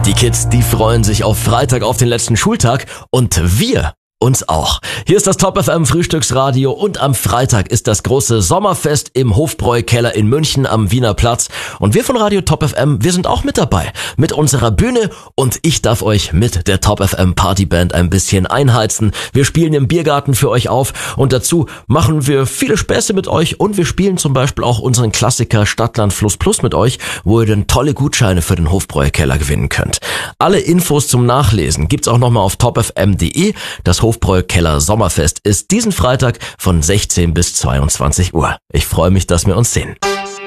Die Kids, die freuen sich auf Freitag, auf den letzten Schultag und wir uns auch. Hier ist das Top FM Frühstücksradio und am Freitag ist das große Sommerfest im Hofbräu-Keller in München am Wiener Platz. Und wir von Radio Top FM, wir sind auch mit dabei, mit unserer Bühne, und ich darf euch mit der Top FM Partyband ein bisschen einheizen. Wir spielen im Biergarten für euch auf und dazu machen wir viele Späße mit euch, und wir spielen zum Beispiel auch unseren Klassiker Stadtland Fluss Plus mit euch, wo ihr dann tolle Gutscheine für den Hofbräu-Keller gewinnen könnt. Alle Infos zum Nachlesen gibt's auch nochmal auf topfm.de. Das Hofbräu-Keller Sommerfest ist diesen Freitag von 16 bis 22 Uhr. Ich freue mich, dass wir uns sehen.